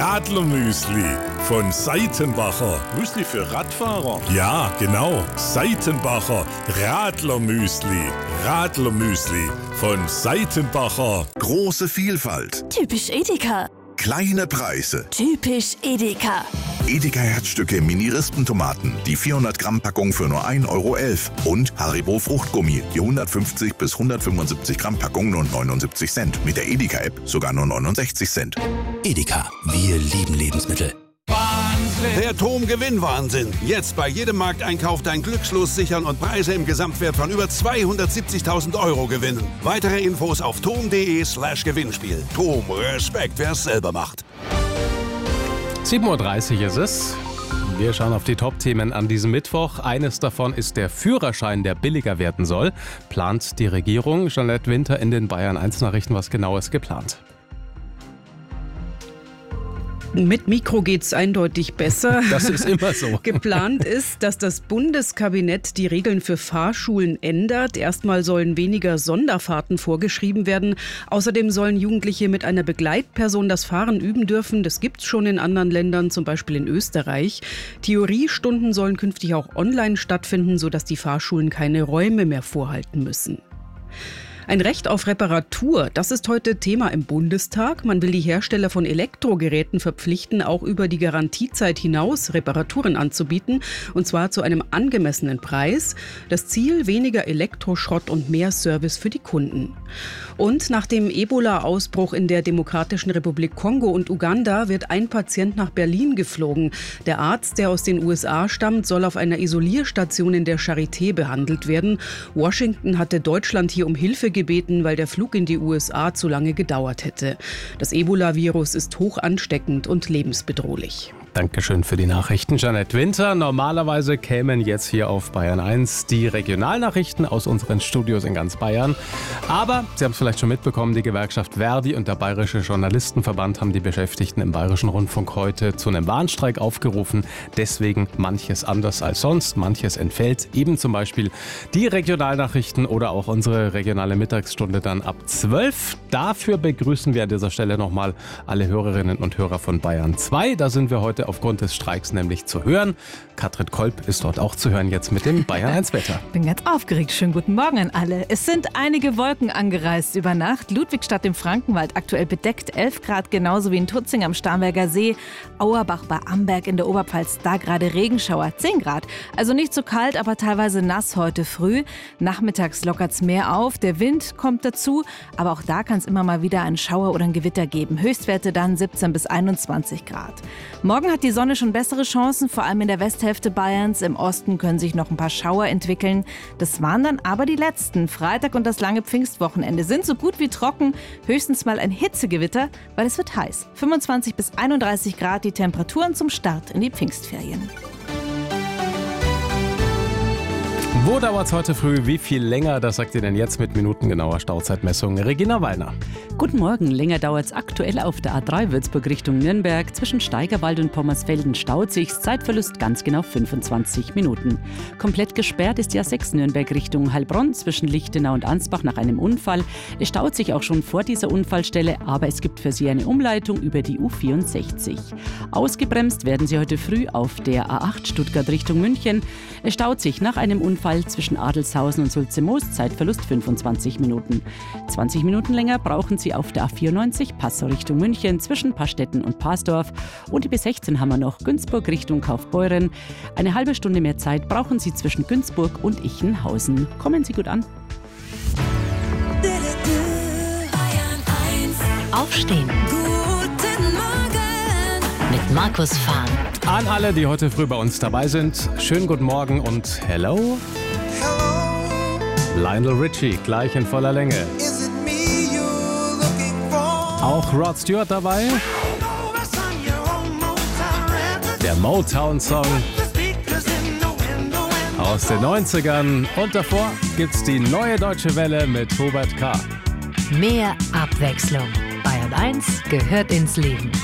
Radlermüsli von Seitenbacher. Müsli für Radfahrer? Ja, genau. Seitenbacher Radlermüsli. Radlermüsli von Seitenbacher. Große Vielfalt. Typisch Edeka. Kleine Preise. Typisch Edeka. Edeka Herzstücke Mini-Rispentomaten. Die 400 Gramm Packung für nur 1,11 Euro. Und Haribo Fruchtgummi. Die 150 bis 175 Gramm Packung nur 79 Cent. Mit der Edeka App sogar nur 69 Cent. Edeka, wir lieben Lebensmittel. Der TOM-Gewinnwahnsinn. Jetzt bei jedem Markteinkauf dein Glückslos sichern und Preise im Gesamtwert von über 270.000 € gewinnen. Weitere Infos auf tom.de/Gewinnspiel. TOM, Respekt, wer es selber macht. 7:30 Uhr ist es. Wir schauen auf die Top-Themen an diesem Mittwoch. Eines davon ist der Führerschein, der billiger werden soll. Plant die Regierung. Jeanette Winter in den Bayern 1 Nachrichten. Was genau ist geplant? Mit Mikro geht's eindeutig besser. Das ist immer so. Geplant ist, dass das Bundeskabinett die Regeln für Fahrschulen ändert. Erstmal sollen weniger Sonderfahrten vorgeschrieben werden. Außerdem sollen Jugendliche mit einer Begleitperson das Fahren üben dürfen. Das gibt's schon in anderen Ländern, zum Beispiel in Österreich. Theoriestunden sollen künftig auch online stattfinden, sodass die Fahrschulen keine Räume mehr vorhalten müssen. Ein Recht auf Reparatur, das ist heute Thema im Bundestag. Man will die Hersteller von Elektrogeräten verpflichten, auch über die Garantiezeit hinaus Reparaturen anzubieten, und zwar zu einem angemessenen Preis. Das Ziel: weniger Elektroschrott und mehr Service für die Kunden. Und nach dem Ebola-Ausbruch in der Demokratischen Republik Kongo und Uganda wird ein Patient nach Berlin geflogen. Der Arzt, der aus den USA stammt, soll auf einer Isolierstation in der Charité behandelt werden. Washington hatte Deutschland hier um Hilfe gebeten, weil der Flug in die USA zu lange gedauert hätte. Das Ebola-Virus ist hoch ansteckend und lebensbedrohlich. Dankeschön für die Nachrichten, Jeanette Winter. Normalerweise kämen jetzt hier auf Bayern 1 die Regionalnachrichten aus unseren Studios in ganz Bayern. Aber Sie haben es vielleicht schon mitbekommen, die Gewerkschaft Verdi und der Bayerische Journalistenverband haben die Beschäftigten im Bayerischen Rundfunk heute zu einem Warnstreik aufgerufen. Deswegen manches anders als sonst, manches entfällt. Eben zum Beispiel die Regionalnachrichten oder auch unsere regionale Mittagsstunde dann ab 12. Dafür begrüßen wir an dieser Stelle nochmal alle Hörerinnen und Hörer von Bayern 2. Da sind wir heute aufgrund des Streiks nämlich zu hören. Katrin Kolb ist dort auch zu hören, jetzt mit dem Bayern 1 Wetter. Bin ganz aufgeregt. Schönen guten Morgen an alle. Es sind einige Wolken angereist über Nacht. Ludwigstadt im Frankenwald aktuell bedeckt, 11 Grad, genauso wie in Tutzing am Starnberger See. Auerbach bei Amberg in der Oberpfalz, da gerade Regenschauer, 10 Grad. Also nicht so kalt, aber teilweise nass heute früh. Nachmittags lockert es mehr auf. Der Wind kommt dazu, aber auch da kann es immer mal wieder einen Schauer oder ein Gewitter geben. Höchstwerte dann 17 bis 21 Grad. Morgen hat die Sonne schon bessere Chancen, vor allem in der Westhälfte Bayerns. Im Osten können sich noch ein paar Schauer entwickeln. Das waren dann aber die letzten. Freitag und das lange Pfingstwochenende sind so gut wie trocken. Höchstens mal ein Hitzegewitter, weil es wird heiß. 25 bis 31 Grad die Temperaturen zum Start in die Pfingstferien. Wo dauert es heute früh? Wie viel länger? Das sagt ihr denn jetzt mit minutengenauer Stauzeitmessung. Regina Wallner. Guten Morgen. Länger dauert es aktuell auf der A3 Würzburg Richtung Nürnberg. Zwischen Steigerwald und Pommersfelden staut sich's. Zeitverlust ganz genau 25 Minuten. Komplett gesperrt ist die A6 Nürnberg Richtung Heilbronn zwischen Lichtenau und Ansbach nach einem Unfall. Es staut sich auch schon vor dieser Unfallstelle, aber es gibt für Sie eine Umleitung über die U64. Ausgebremst werden Sie heute früh auf der A8 Stuttgart Richtung München. Es staut sich nach einem Unfall zwischen Adelshausen und Sulzemoos, Zeitverlust 25 Minuten. 20 Minuten länger brauchen Sie auf der A94 Passau Richtung München zwischen Pastetten und Pasdorf. Und die B16 haben wir noch Günzburg Richtung Kaufbeuren. Eine halbe Stunde mehr Zeit brauchen Sie zwischen Günzburg und Ichenhausen. Kommen Sie gut an. Aufstehen. Guten Morgen Mit Markus Fahn. An alle, die heute früh bei uns dabei sind, schönen guten Morgen und hello. Lionel Richie, gleich in voller Länge. Auch Rod Stewart dabei. Der Motown-Song aus den 90ern. Und davor gibt's die Neue Deutsche Welle mit Hubert K. Mehr Abwechslung. Bayern 1 gehört ins Leben.